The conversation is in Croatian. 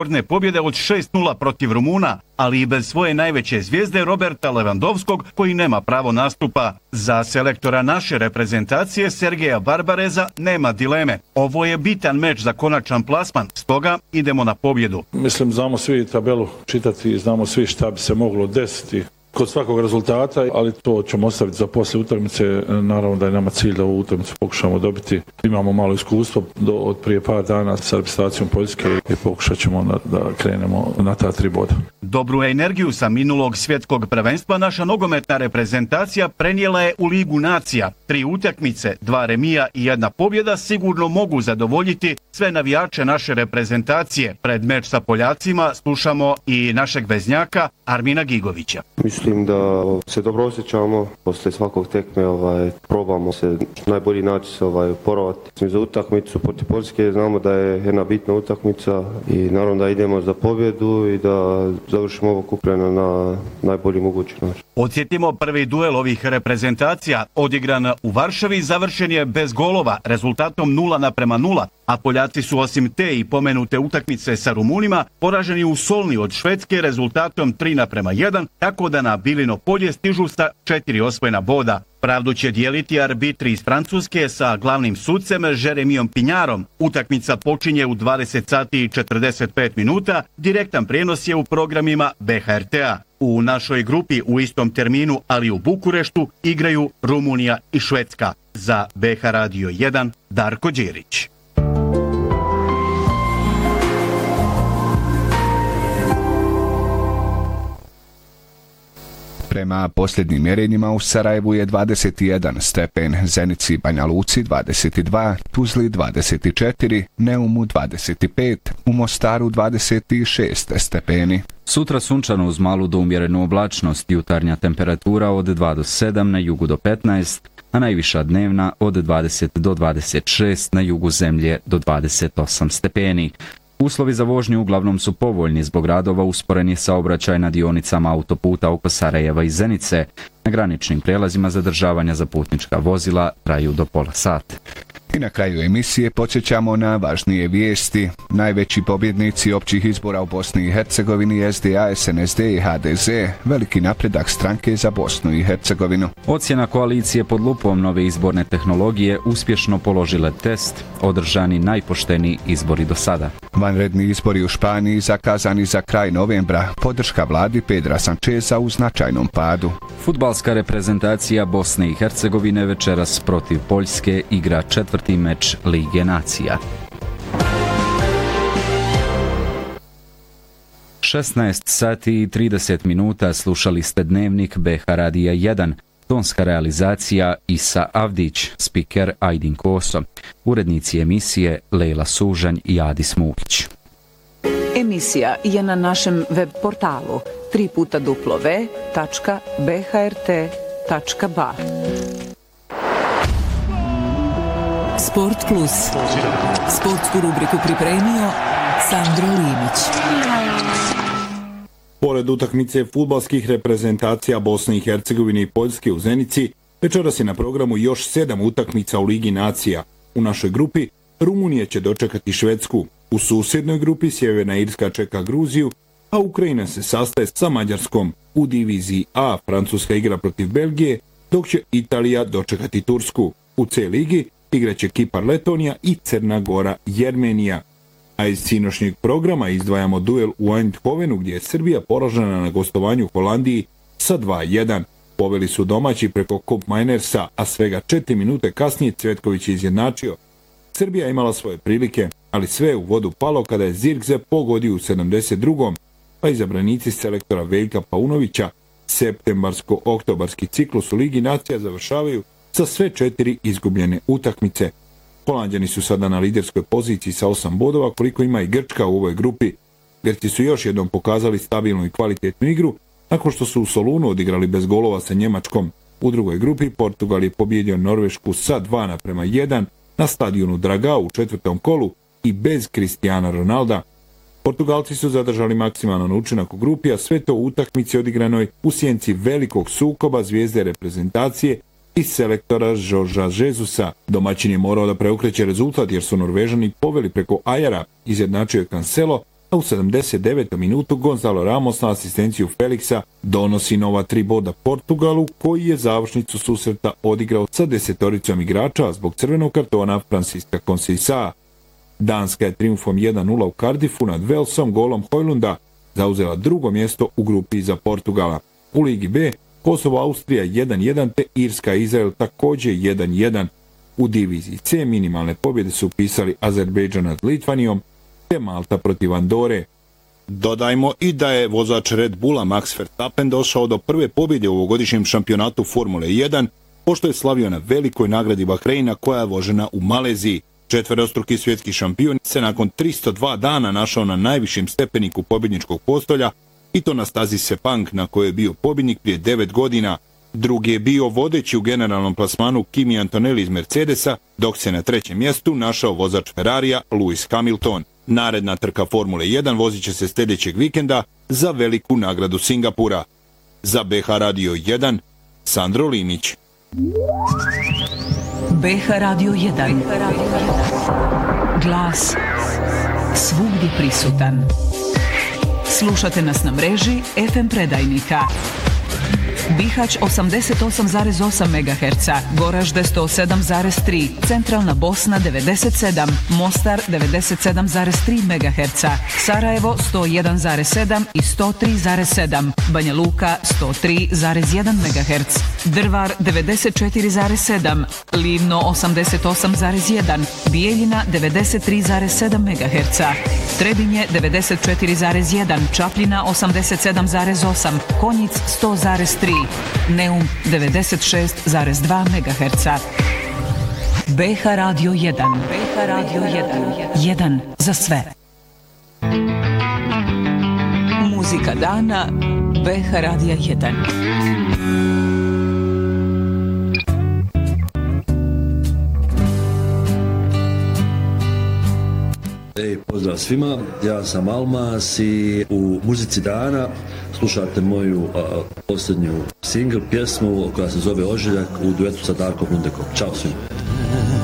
rekordne pobjede od 6-0 protiv Rumuna, ali i bez svoje najveće zvijezde Roberta Lewandowskog, koji nema pravo nastupa. Za selektora naše reprezentacije Sergeja Barbareza nema dileme. Ovo je bitan meč za konačan plasman, stoga idemo na pobjedu. Mislim, znamo svi tabelu čitati, znamo svi šta bi se moglo desiti kod svakog rezultata, ali to ćemo ostaviti za poslije utakmice. Naravno da je nama cilj da ovu utakmicu pokušamo dobiti. Imamo malo iskustvo od prije par dana sa reprezentacijom Poljske i pokušat ćemo da krenemo na ta 3 boda. Dobru energiju sa minulog svjetskog prvenstva naša nogometna reprezentacija prenijela je u Ligu nacija. 3 utakmice, 2 remija i 1 pobjeda sigurno mogu zadovoljiti sve navijače naše reprezentacije. Pred meč sa Poljacima slušamo i našeg veznjaka Armina Gigovića. Mislim da se dobro osjećamo, poslije svakog tekme probamo se najbolji način se oporavati. Za utakmicu protiv Poljske znamo da je jedna bitna utakmica i naravno da idemo za pobjedu i da završimo ovo okupljeno na najbolji mogući način. Podsjetimo, prvi duel ovih reprezentacija odigran u Varšavi završen je bez golova, rezultatom 0:0, a Poljaci su osim te i pomenute utakmice sa Rumunima poraženi u Solni od Švedske rezultatom 3:1, tako da na Bilino polje stižu sa 4 osvojena boda. Pravdu će dijeliti arbitri iz Francuske sa glavnim sucem Jeremijom Pinjarom. Utakmica počinje u 20:45. Direktan prijenos je u programima BHRT-a. U našoj grupi u istom terminu, ali u Bukureštu, igraju Rumunija i Švedska. Za BH Radio 1, Darko Đirić. Prema posljednjim mjerenjima u Sarajevu je 21 stepen, Zenici i Banja Luci 22, Tuzli 24, Neumu 25, u Mostaru 26 stepeni. Sutra sunčano uz malu do umjerenu oblačnost, jutarnja temperatura od 2 do 7, na jugu do 15, a najviša dnevna od 20 do 26, na jugu zemlje do 28 stepeni. Uslovi za vožnju uglavnom su povoljni zbog radova, usporen je saobraćaj na dionicama autoputa oko Sarajeva i Zenice. Na graničnim prijelazima zadržavanja za putnička vozila traju do pola sata. I na kraju emisije podsjećamo na važnije vijesti. Najveći pobjednici općih izbora u Bosni i Hercegovini SDA, SNSD i HDZ, veliki napredak stranke za Bosnu i Hercegovinu. Ocjena koalicije pod lupom nove izborne tehnologije uspješno položile test, održani najpošteniji izbori do sada. Vanredni izbori u Španiji zakazani za kraj novembra, podrška vladi Pedra Sancheza u značajnom padu. Fudbalska reprezentacija Bosne i Hercegovine večeras protiv Poljske igra 4. meč Lige nacija. 16 sati i 30 minuta slušali ste Dnevnik BH Radija 1. Tonska realizacija Isa Avdić, spiker Ajdin Koso. Urednici emisije Lejla Sužanj i Adis Mukić. Emisija je na našem web portalu www.bhrt.ba. Sport Plus. Sportsku rubriku pripremio Sandro Linić. Pored utakmice fudbalskih reprezentacija Bosne i Hercegovine i Poljske u Zenici, večeras je na programu još 7 utakmica u Ligi nacija. U našoj grupi Rumunija će dočekati Švedsku. U susjednoj grupi Sjeverna Irska čeka Gruziju, a Ukrajina se sastaje sa Mađarskom. U diviziji A Francuska igra protiv Belgije, dok će Italija dočekati Tursku. U C ligi igraće Kipar Letonija i Crna Gora Jermenija. A iz sinošnjeg programa izdvajamo duel u Eindhovenu gdje je Srbija poražena na gostovanju u Holandiji sa 2:1. Poveli su domaći preko Koop Minersa, a svega 4 minute kasnije Cvetković je izjednačio. Srbija je imala svoje prilike, ali sve je u vodu palo kada je Zirkze pogodio u 72. pa izabranici selektora Veljka Paunovića septembarsko-oktobarski ciklus u Ligi nacija završavaju sa sve 4 izgubljene utakmice. Holanđani su sada na liderskoj poziciji sa 8 bodova, koliko ima i Grčka u ovoj grupi. Grci su još jednom pokazali stabilnu i kvalitetnu igru, nakon što su u Solunu odigrali bez golova sa Njemačkom. U drugoj grupi Portugal je pobjedio Norvešku sa 2:1 na stadionu Dragao u 4. kolu i bez Cristiana Ronalda. Portugalci su zadržali maksimalan učinak u grupi, a sve to u utakmici odigranoj u sjenci velikog sukoba zvijezde reprezentacije i selektora Jorgea Jesusa. Domaćin je morao da preokreće rezultat jer su Norvežani poveli preko Ajara, izjednačio je Cancelo, a u 79. minutu Gonzalo Ramos na asistenciju Felixa donosi nova 3 boda Portugalu, koji je završnicu susreta odigrao sa 10 igrača zbog crvenog kartona Francisca Conceição. Danska je triumfom 1-0 u Cardiffu nad Walesom golom Hojlunda zauzela drugo mjesto u grupi iza Portugala. U Ligi B Kosovo-Austrija 1-1 te Irska-Izrael također 1-1. U diviziji C minimalne pobjede su upisali Azerbejdžan nad Litvanijom te Malta protiv Andore. Dodajmo i da je vozač Red Bulla Max Verstappen došao do prve pobjede u ovogodišnjem šampionatu Formule 1, pošto je slavio na velikoj nagradi Bahreina koja je vožena u Maleziji. Četverostruki svjetski šampion se nakon 302 dana našao na najvišem stepeniku pobjedničkog postolja, i to na stazi Sepang na kojoj je bio pobjednik prije 9 godina. Drugi je bio vodeći u generalnom plasmanu Kimi Antonelli iz Mercedesa, dok se na trećem mjestu našao vozač Ferrarija Lewis Hamilton. Naredna trka Formule 1 vozit će se sljedećeg vikenda za veliku nagradu Singapura. Za BH Radio 1, Sandro Linić. BH Radio 1. Glas svugdje prisutan. Slušate nas na mreži FM predajnika. Bihać 88,8 MHz, Goražde 107,3, Centralna Bosna 97, Mostar 97,3 MHz, Sarajevo 101,7 i 103,7, Banja Luka 103,1 MHz, Drvar 94,7, Livno 88,1, Bijeljina 93,7 MHz, Trebinje 94,1, Čapljina 87,8, Konjic 100,3, Neum 96,2 MHz. BH Radio 1. BH Radio 1. 1 za sve. Muzika dana BH Radija 1. Pozdrav svima, ja sam Almas i u muzici dana slušate moju posljednju singl, pjesmu koja se zove Ožiljak u duetu sa Darkom Rundekom. Ćao svima.